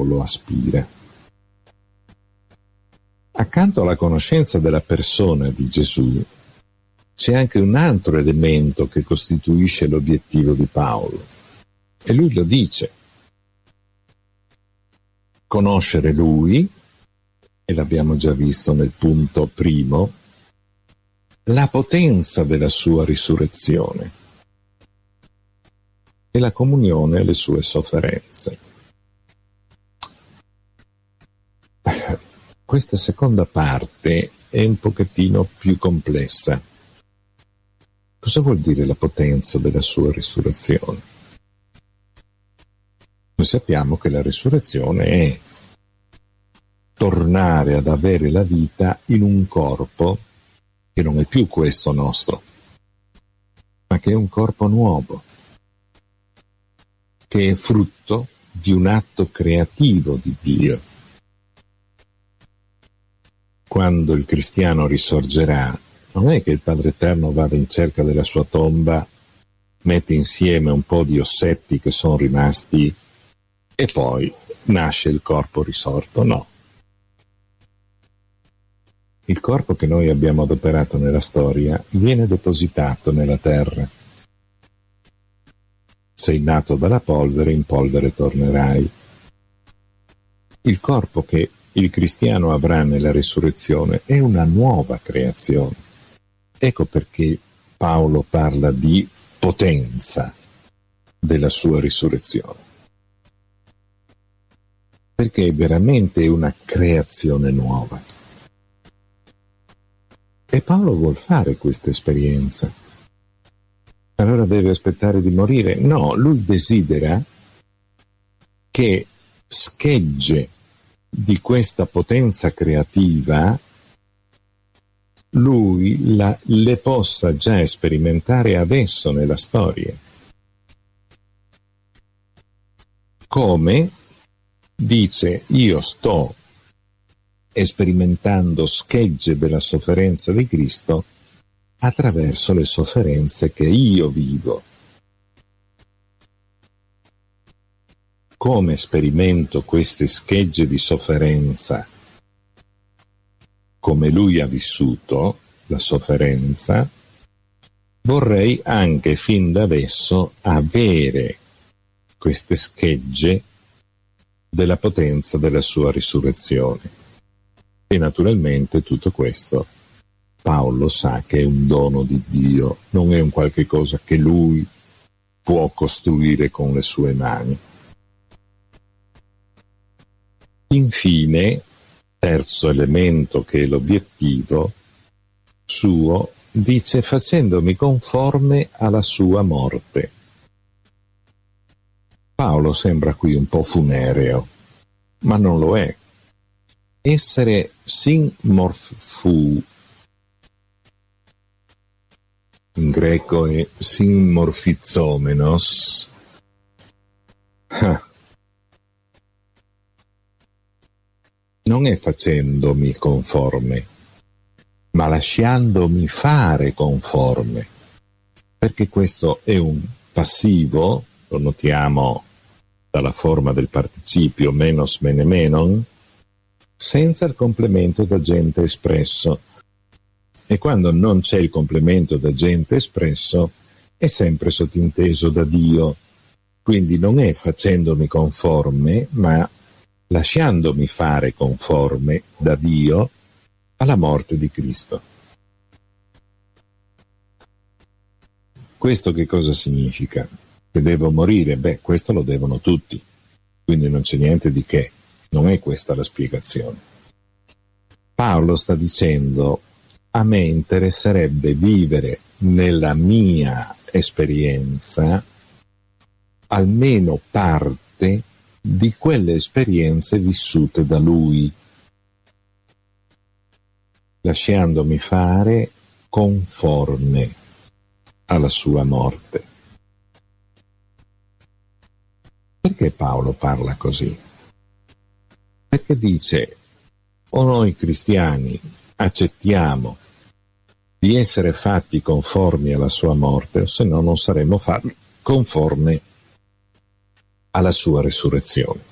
Paolo aspira. Accanto alla conoscenza della persona di Gesù, c'è anche un altro elemento che costituisce l'obiettivo di Paolo. E lui lo dice. Conoscere lui, e l'abbiamo già visto nel punto primo, la potenza della sua risurrezione e la comunione alle sue sofferenze. Questa seconda parte è un pochettino più complessa. Cosa vuol dire la potenza della sua risurrezione? Noi sappiamo che la risurrezione è tornare ad avere la vita in un corpo che non è più questo nostro, ma che è un corpo nuovo, che è frutto di un atto creativo di Dio. Quando il cristiano risorgerà, non è che il Padre Eterno vada in cerca della sua tomba, mette insieme un po' di ossetti che sono rimasti e poi nasce il corpo risorto, no. Il corpo che noi abbiamo adoperato nella storia viene depositato nella terra. Sei nato dalla polvere, in polvere tornerai. Il corpo che il cristiano avrà nella risurrezione è una nuova creazione. Ecco perché Paolo parla di potenza della sua risurrezione. Perché è veramente una creazione nuova. E Paolo vuol fare questa esperienza. Allora deve aspettare di morire? No, lui desidera che schegge di questa potenza creativa lui le possa già sperimentare adesso nella storia. Come dice, io sto sperimentando schegge della sofferenza di Cristo attraverso le sofferenze che io vivo. Come sperimento queste schegge di sofferenza, come lui ha vissuto la sofferenza, vorrei anche fin da adesso avere queste schegge della potenza della sua risurrezione. E naturalmente tutto questo Paolo sa che è un dono di Dio, non è un qualche cosa che lui può costruire con le sue mani. Infine, terzo elemento che è l'obiettivo suo, dice facendomi conforme alla sua morte. Paolo sembra qui un po' funereo, ma non lo è. Essere sinmorphou, in greco è sinmorphizomenos, non è facendomi conforme, ma lasciandomi fare conforme, perché questo è un passivo, lo notiamo dalla forma del participio menos mene menon, senza il complemento d'agente espresso. E quando non c'è il complemento d'agente espresso, è sempre sottinteso da Dio. Quindi non è facendomi conforme, ma lasciandomi fare conforme da Dio alla morte di Cristo. Questo che cosa significa? Che devo morire? Beh, questo lo devono tutti, quindi non c'è niente di che. Non è questa la spiegazione. Paolo sta dicendo: a me interesserebbe vivere nella mia esperienza almeno parte di quelle esperienze vissute da lui, lasciandomi fare conforme alla sua morte. Perché Paolo parla così? Perché dice: o noi cristiani accettiamo di essere fatti conformi alla sua morte, o se no non saremo fatti conformi alla sua risurrezione.